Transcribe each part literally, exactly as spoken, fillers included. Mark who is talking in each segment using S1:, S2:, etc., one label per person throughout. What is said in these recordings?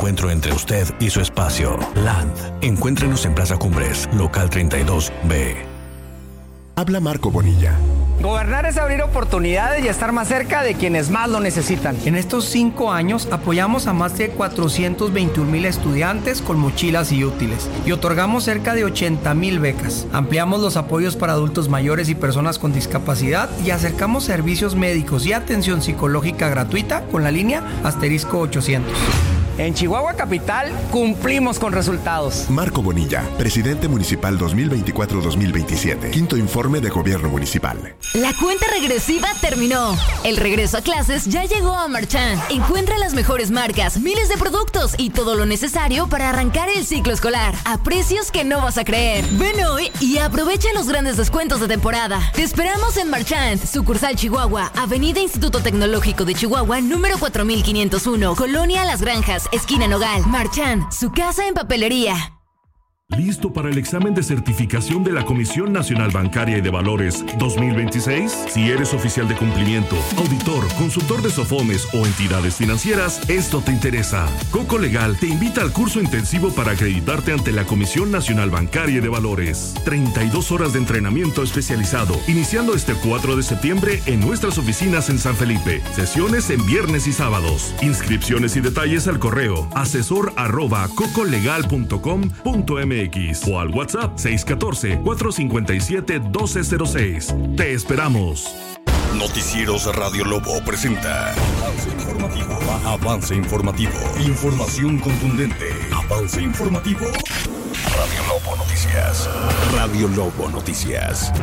S1: encuentro entre usted y su espacio. Land. Encuéntrenos en Plaza Cumbres, local treinta y dos B.
S2: Habla Marco Bonilla.
S3: Gobernar es abrir oportunidades y estar más cerca de quienes más lo necesitan.
S4: En estos cinco años apoyamos a más de cuatrocientos veintiún mil estudiantes con mochilas y útiles y otorgamos cerca de ochenta mil becas. Ampliamos los apoyos para adultos mayores y personas con discapacidad y acercamos servicios médicos y atención psicológica gratuita con la línea asterisco ochocientos.
S3: En Chihuahua Capital cumplimos con resultados.
S2: Marco Bonilla, presidente municipal dos mil veinticuatro a dos mil veintisiete. Quinto informe de gobierno municipal.
S5: La cuenta regresiva terminó. El regreso a clases ya llegó a Marchand. Encuentra las mejores marcas, miles de productos y todo lo necesario para arrancar el ciclo escolar a precios que no vas a creer. Ven hoy y aprovecha los grandes descuentos de temporada. Te esperamos en Marchand, sucursal Chihuahua, Avenida Instituto Tecnológico de Chihuahua, número cuatro mil quinientos uno, Colonia Las Granjas, esquina Nogal. Marchand, su casa en papelería.
S6: ¿Listo para el examen de certificación de la Comisión Nacional Bancaria y de Valores dos mil veintiséis? Si eres oficial de cumplimiento, auditor, consultor de SOFOMES o entidades financieras, esto te interesa. Coco Legal te invita al curso intensivo para acreditarte ante la Comisión Nacional Bancaria y de Valores. treinta y dos horas de entrenamiento especializado, iniciando este cuatro de septiembre en nuestras oficinas en San Felipe. Sesiones en viernes y sábados. Inscripciones y detalles al correo asesor arroba cocolegal punto com punto m x o al WhatsApp seis uno cuatro, cuatro cinco siete, uno dos cero seis. Te esperamos.
S7: Noticieros Radio Lobo presenta Avance Informativo. Avance Informativo. Información contundente. Avance Informativo. Radio Lobo Noticias. Radio Lobo Noticias.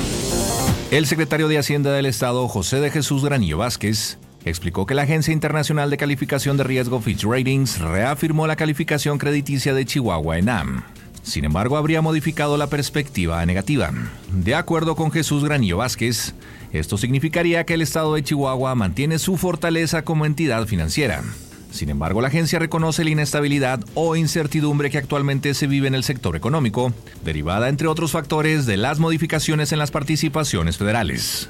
S8: El secretario de Hacienda del Estado, José de Jesús Granillo Vázquez, explicó que la Agencia Internacional de Calificación de Riesgo Fitch Ratings reafirmó la calificación crediticia de Chihuahua en A M. Sin embargo, habría modificado la perspectiva negativa. De acuerdo con Jesús Granillo Vázquez, esto significaría que el estado de Chihuahua mantiene su fortaleza como entidad financiera. Sin embargo, la agencia reconoce la inestabilidad o incertidumbre que actualmente se vive en el sector económico, derivada, entre otros factores, de las modificaciones en las participaciones federales.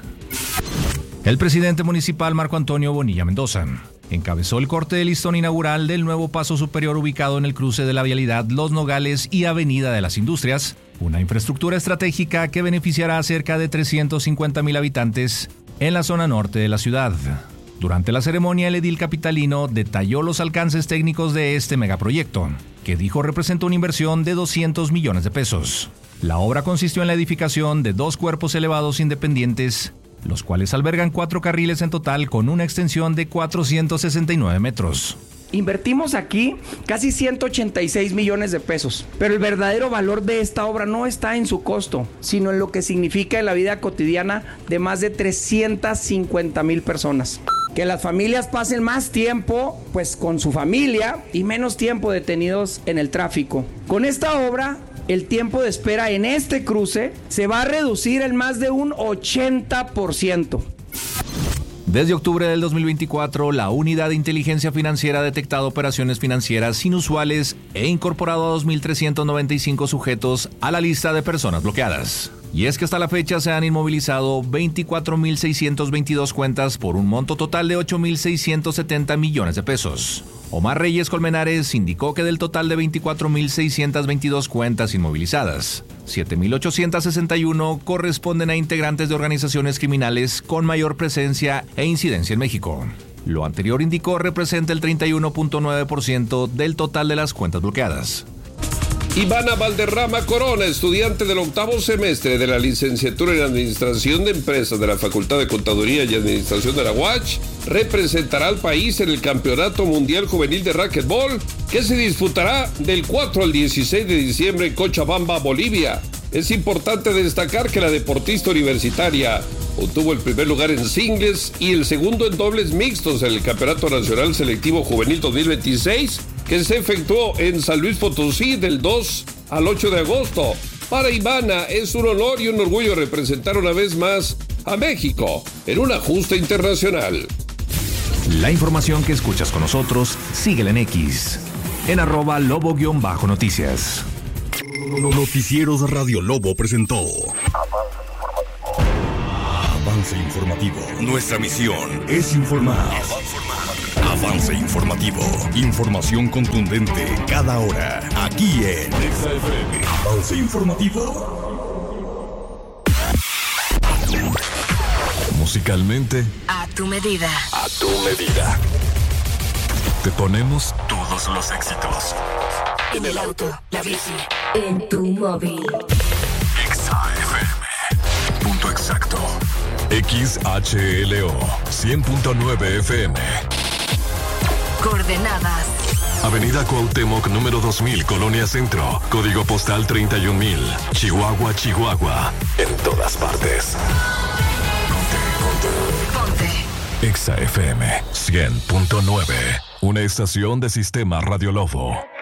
S8: El presidente municipal Marco Antonio Bonilla Mendoza encabezó el corte de listón inaugural del nuevo paso superior ubicado en el cruce de la vialidad Los Nogales y Avenida de las Industrias, una infraestructura estratégica que beneficiará a cerca de trescientos cincuenta mil habitantes en la zona norte de la ciudad. Durante la ceremonia, el edil capitalino detalló los alcances técnicos de este megaproyecto, que dijo representó una inversión de doscientos millones de pesos. La obra consistió en la edificación de dos cuerpos elevados independientes, los cuales albergan cuatro carriles en total con una extensión de cuatrocientos sesenta y nueve metros.
S3: Invertimos aquí casi ciento ochenta y seis millones de pesos, pero el verdadero valor de esta obra no está en su costo, sino en lo que significa en la vida cotidiana de más de trescientas cincuenta mil personas. Que las familias pasen más tiempo pues con su familia y menos tiempo detenidos en el tráfico. Con esta obra, el tiempo de espera en este cruce se va a reducir en más de un ochenta por ciento.
S8: Desde octubre del dos mil veinticuatro, la Unidad de Inteligencia Financiera ha detectado operaciones financieras inusuales e incorporado a dos mil trescientos noventa y cinco sujetos a la lista de personas bloqueadas. Y es que hasta la fecha se han inmovilizado veinticuatro mil seiscientas veintidós cuentas por un monto total de ocho mil seiscientos setenta millones de pesos. Omar Reyes Colmenares indicó que del total de veinticuatro mil seiscientas veintidós cuentas inmovilizadas, siete mil ochocientos sesenta y uno corresponden a integrantes de organizaciones criminales con mayor presencia e incidencia en México. Lo anterior, indicó, representa el treinta y uno punto nueve por ciento del total de las cuentas bloqueadas.
S9: Ivana Valderrama Corona, estudiante del octavo semestre de la licenciatura en Administración de Empresas de la Facultad de Contaduría y Administración de la U A C H, representará al país en el Campeonato Mundial Juvenil de Racquetball, que se disputará del cuatro al dieciséis de diciembre en Cochabamba, Bolivia. Es importante destacar que la deportista universitaria obtuvo el primer lugar en singles y el segundo en dobles mixtos en el Campeonato Nacional Selectivo Juvenil dos mil veintiséis, que se efectuó en San Luis Potosí del dos al ocho de agosto. Para Ivana es un honor y un orgullo representar una vez más a México en una justa internacional.
S8: La información que escuchas con nosotros, síguela en X, en arroba lobo-noticias.
S7: Noticieros Radio Lobo presentó Avance Informativo. Nuestra misión es informar. Avance Avance informativo. Información contundente cada hora. Aquí en Exa F M. Avance informativo. Musicalmente,
S5: a tu medida.
S7: A tu medida. Te ponemos todos los éxitos.
S5: En el auto, la bici, en tu móvil.
S7: Exa F M. Punto exacto. X H L O cien punto nueve F M.
S5: Coordenadas:
S7: Avenida Cuauhtémoc número dos mil, Colonia Centro. Código postal treinta y un mil. Chihuahua, Chihuahua. En todas partes.
S5: Ponte.
S7: Exa F M cien punto nueve. Una estación de Sistema Radio Lobo.